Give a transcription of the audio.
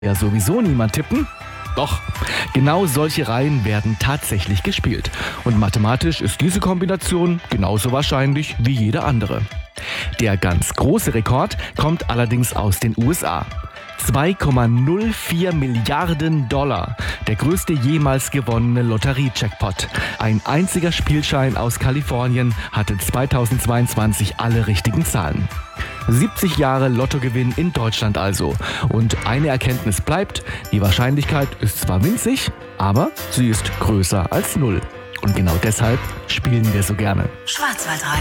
Ja, sowieso niemand tippen? Doch, genau solche Reihen werden tatsächlich gespielt. Und mathematisch ist diese Kombination genauso wahrscheinlich wie jede andere. Der ganz große Rekord kommt allerdings aus den USA. 2,04 Milliarden $, der größte jemals gewonnene Lotterie-Jackpot. Ein einziger Spielschein aus Kalifornien hatte 2022 alle richtigen Zahlen. 70 Jahre Lottogewinn in Deutschland also. Und eine Erkenntnis bleibt, die Wahrscheinlichkeit ist zwar winzig, aber sie ist größer als 0. Und genau deshalb spielen wir so gerne. Schwarzwaldradio.